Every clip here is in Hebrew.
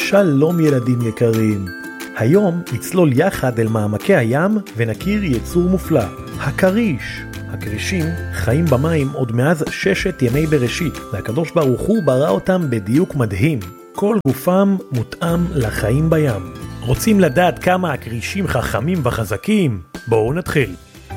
שלום ילדים יקרים, היום נצלול יחד אל מעמקי הים ונכיר יצור מופלא, הכריש. הכרישים חיים במים עוד מאז 6 ימי בראשית, והקדוש ברוך הוא ברא אותם בדיוק מדהים. כל גופם מותאם לחיים בים. רוצים לדעת כמה הכרישים חכמים וחזקים? בואו נתחיל.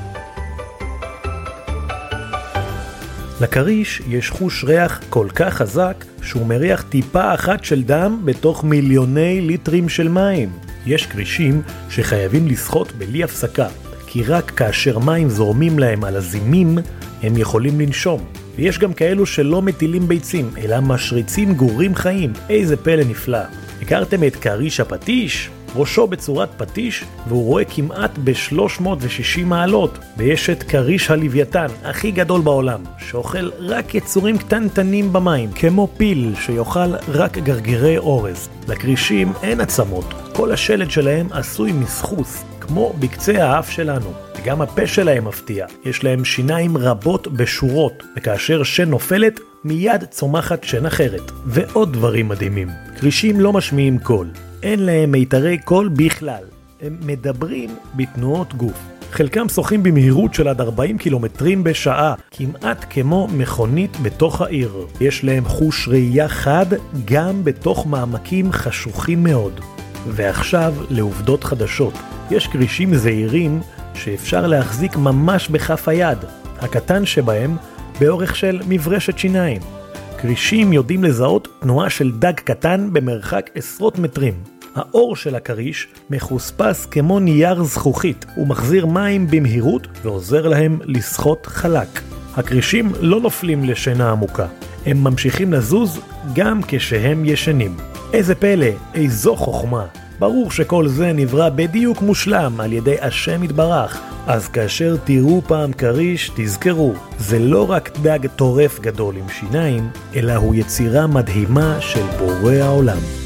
לכריש יש חוש ריח כל כך חזק שהוא מריח טיפה אחת של דם בתוך מיליוני ליטרים של מים. יש כרישים שחייבים לשחות בלי הפסקה, כי רק כאשר מים זורמים להם על הזימים הם יכולים לנשום. ויש גם כאלו שלא מטילים ביצים, אלא משריצים גורים חיים. איזה פלא נפלא. הכרתם את כריש הפטיש? ראשו בצורת פטיש, והוא רואה כמעט ב-360 מעלות. ויש את כריש הלוויתן, הכי גדול בעולם, שאוכל רק יצורים קטנטנים במים, כמו פיל שיאכל רק גרגירי אורז. לכרישים אין עצמות, כל השלד שלהם עשוי מסחוס, כמו בקצה האף שלנו. וגם הפה שלהם מפתיע, יש להם שיניים רבות בשורות, וכאשר שן נופלת, מיד צומחת שן אחרת. ועוד דברים מדהימים, כרישים לא משמיעים קול. אין להם מיתרי קול בכלל. הם מדברים בתנועות גוף. חלקם שוחים במהירות של עד 40 קילומטרים בשעה, כמעט כמו מכונית בתוך העיר. יש להם חוש ראייה חד גם בתוך מעמקים חשוכים מאוד. ועכשיו לעובדות חדשות. יש כרישים זעירים שאפשר להחזיק ממש בכף היד. הקטן שבהם באורך של מברשת שיניים. כרישים יודעים לזהות תנועה של דג קטן במרחק עשרות מטרים. האור של הכריש מחוספס כמו נייר זכוכית. הוא מחזיר מים במהירות ועוזר להם לשחות חלק. הכרישים לא נופלים לשינה עמוקה. הם ממשיכים לזוז גם כשהם ישנים. איזה פלא, איזו חוכמה. ברור שכל זה נברא בדיוק מושלם על ידי השם יתברך. אז כאשר תראו פעם כריש, תזכרו, זה לא רק דג טורף גדול עם שיניים, אלא הוא יצירה מדהימה של בורא העולם.